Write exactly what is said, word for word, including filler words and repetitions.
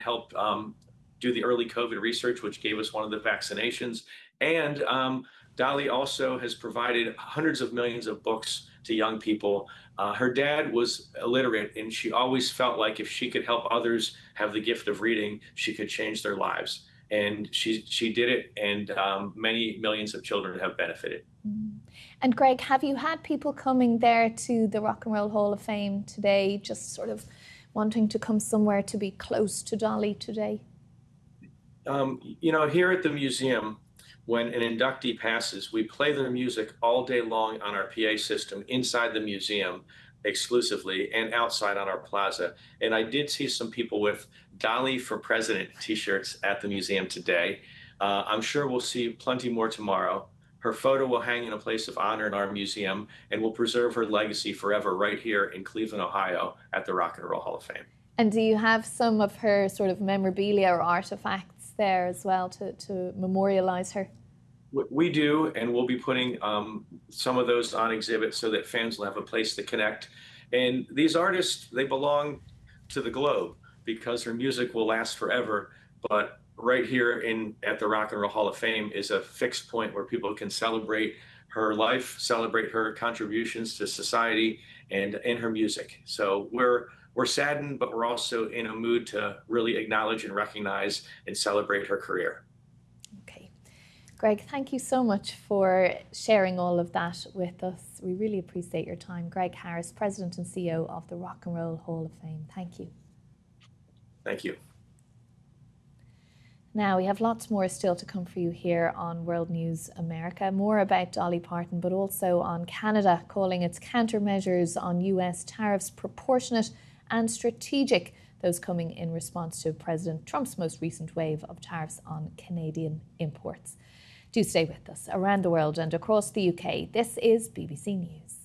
helped um, do the early COVID research, which gave us one of the vaccinations. And um, Dolly also has provided hundreds of millions of books to young people. Uh, her dad was illiterate, and she always felt like if she could help others have the gift of reading, she could change their lives. And she she did it, and um, many millions of children have benefited. Mm. And Greg, have you had people coming there to the Rock and Roll Hall of Fame today, just sort of wanting to come somewhere to be close to Dolly today? Um, you know, here at the museum, when an inductee passes, we play their music all day long on our P A system inside the museum exclusively and outside on our plaza. And I did see some people with Dolly for President t-shirts at the museum today. Uh, I'm sure we'll see plenty more tomorrow. Her photo will hang in a place of honor in our museum, and will preserve her legacy forever right here in Cleveland, Ohio at the Rock and Roll Hall of Fame. And do you have some of her sort of memorabilia or artifacts there as well to, to memorialize her? We do, and we'll be putting um, some of those on exhibit so that fans will have a place to connect. And these artists, they belong to the globe because her music will last forever. But right here in at the Rock and Roll Hall of Fame is a fixed point where people can celebrate her life, celebrate her contributions to society, and in her music. So we're we're saddened, but we're also in a mood to really acknowledge and recognize and celebrate her career. Greg, thank you so much for sharing all of that with us. We really appreciate your time. Greg Harris, President and C E O of the Rock and Roll Hall of Fame. Thank you. Thank you. Now, we have lots more still to come for you here on World News America. More about Dolly Parton, but also on Canada calling its countermeasures on U S tariffs proportionate and strategic, those coming in response to President Trump's most recent wave of tariffs on Canadian imports. Do stay with us. Around the world and across the U K, this is B B C News.